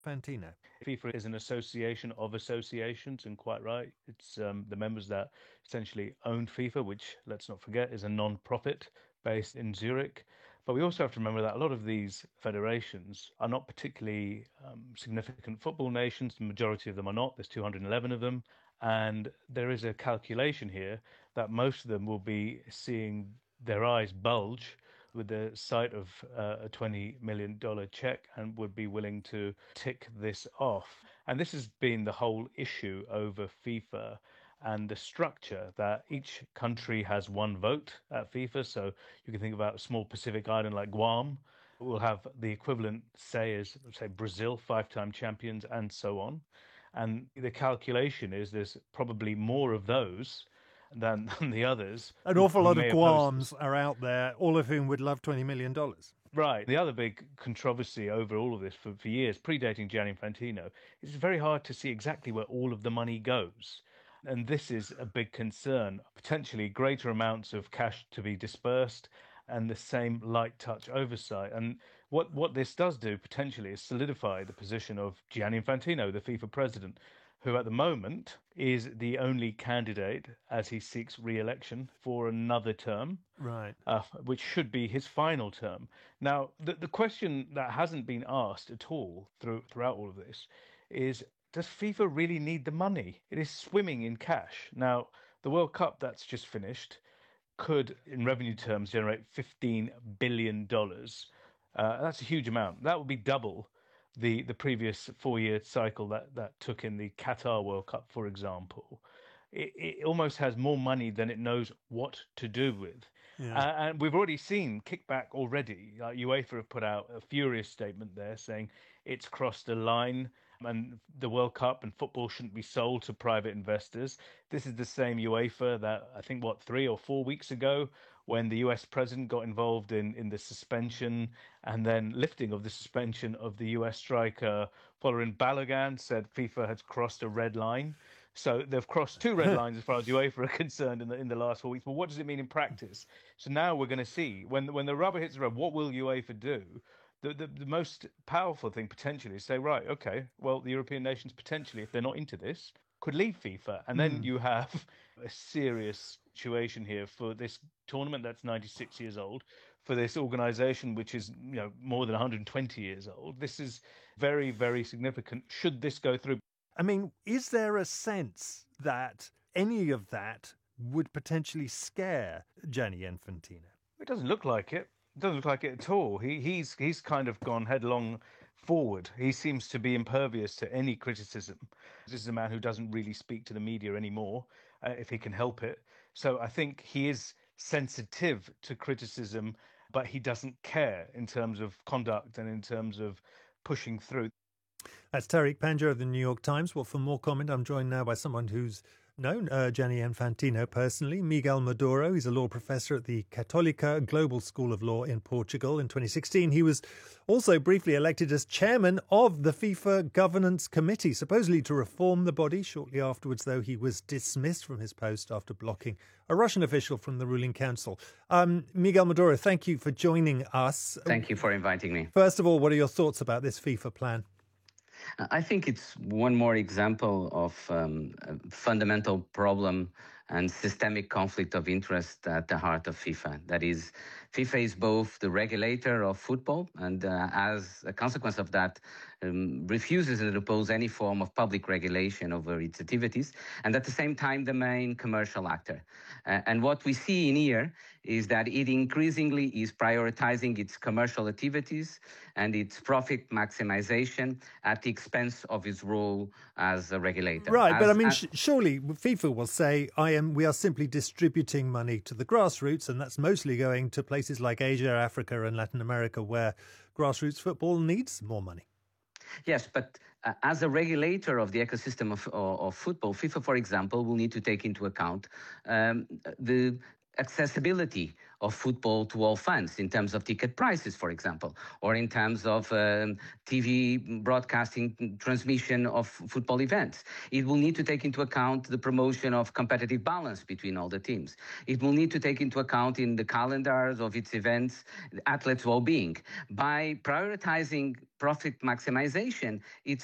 Infantino? FIFA is an association of associations, and quite right. It's the members that essentially own FIFA, which, let's not forget, is a non-profit based in Zurich. But we also have to remember that a lot of these federations are not particularly significant football nations. The majority of them are not. There's 211 of them. And there is a calculation here that most of them will be seeing their eyes bulge with the sight of a $20 million check and would be willing to tick this off. And this has been the whole issue over FIFA and the structure that each country has one vote at FIFA. So you can think about a small Pacific island like Guam will have the equivalent, say, as say Brazil, five-time champions, and so on. And the calculation is there's probably more of those than the others An who, awful who lot of may oppose this. Guams are out there, all of whom would love $20 million. Right. The other big controversy over all of this for years, predating Gianni Infantino, is it's very hard to see exactly where all of the money goes. And this is a big concern. Potentially greater amounts of cash to be dispersed and the same light touch oversight. And what this does do potentially is solidify the position of Gianni Infantino, the FIFA president, who at the moment is the only candidate as he seeks re-election for another term, Right. which should be his final term. Now, the question that hasn't been asked at all throughout all of this is, does FIFA really need the money? It is swimming in cash. Now, the World Cup that's just finished could, in revenue terms, generate $15 billion. That's a huge amount. That would be double the previous 4 year cycle that took in the Qatar World Cup, for example. It almost has more money than it knows what to do with. Yeah. And we've already seen kickback already. UEFA have put out a furious statement there saying it's crossed a line and the World Cup and football shouldn't be sold to private investors. This is the same UEFA that I think, 3 or 4 weeks ago, when the US president got involved in the suspension and then lifting of the suspension of the US striker Folarin Balogun, said FIFA had crossed a red line. So they've crossed two red lines as far as UEFA are concerned in the last 4 weeks. But what does it mean in practice? So now we're going to see when the rubber hits the road, what will UEFA do? The most powerful thing potentially is say, right, okay, well, the European nations potentially, if they're not into this, could leave FIFA. And then you have a serious situation here for this tournament that's 96 years old, for this organization which is more than 120 years old. This is very, very significant should this go through. I mean, is there a sense that any of that would potentially scare Gianni Infantino? It doesn't look like it. It doesn't look like it at all. He's kind of gone headlong forward. He seems to be impervious to any criticism. This is a man who doesn't really speak to the media anymore, if he can help it. So I think he is sensitive to criticism, but he doesn't care in terms of conduct and in terms of pushing through. That's Tariq Panja of the New York Times. Well, for more comment, I'm joined now by someone who's known Gianni Infantino personally, Miguel Maduro. He's a law professor at the Católica Global School of Law in Portugal. In 2016, he was also briefly elected as chairman of the FIFA Governance Committee, supposedly to reform the body. Shortly afterwards, though, he was dismissed from his post after blocking a Russian official from the ruling council. Miguel Maduro, thank you for joining us. Thank you for inviting me. First of all, what are your thoughts about this FIFA plan? I think it's one more example of a fundamental problem and systemic conflict of interest at the heart of FIFA. That is, FIFA is both the regulator of football and, as a consequence of that, refuses and opposes any form of public regulation over its activities, and at the same time, the main commercial actor. And what we see in here is that it increasingly is prioritizing its commercial activities and its profit maximization at the expense of its role as a regulator. Right, but I mean, surely FIFA will say, we are simply distributing money to the grassroots, and that's mostly going to places like Asia, Africa, and Latin America, where grassroots football needs more money. Yes, but as a regulator of the ecosystem of football, FIFA, for example, will need to take into account the accessibility of football to all fans in terms of ticket prices, for example, or in terms of TV broadcasting transmission of football events. It will need to take into account the promotion of competitive balance between all the teams. It will need to take into account in the calendars of its events athletes' well-being. By prioritizing profit maximization, it's